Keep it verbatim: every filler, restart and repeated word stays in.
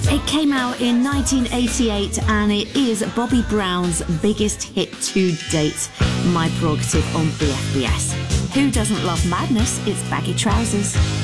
It came out in nineteen eighty-eight and it is Bobby Brown's biggest hit to date. My Prerogative on B F B S. Who doesn't love madness? It's Baggy Trousers.